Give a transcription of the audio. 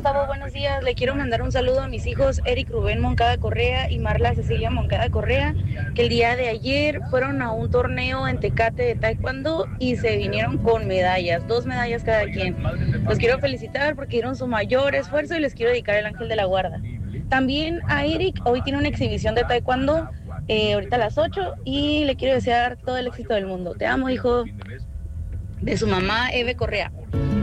Gustavo, buenos días. Le quiero mandar un saludo a mis hijos Eric Rubén Moncada Correa y Marla Cecilia Moncada Correa, que el día de ayer fueron a un torneo en Tecate de Taekwondo y se vinieron con medallas, 2 medallas cada quien. Los quiero felicitar porque dieron su mayor esfuerzo y les quiero dedicar el ángel de la guarda. También a Eric, hoy tiene una exhibición de Taekwondo, ahorita a las 8, y le quiero desear todo el éxito del mundo. Te amo, hijo. De su mamá, Eve Correa.